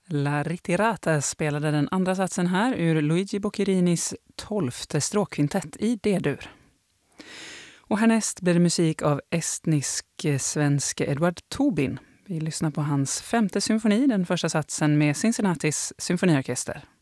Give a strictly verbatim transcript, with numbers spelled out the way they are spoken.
La Ritirata spelade den andra satsen här ur Luigi Boccherinis tolfte stråkkvintett i D-dur. Och härnäst blir det musik av estnisk-svenske Edward Tobin. Vi lyssnar på hans femte symfoni, den första satsen med Cincinnatis symfoniorkester.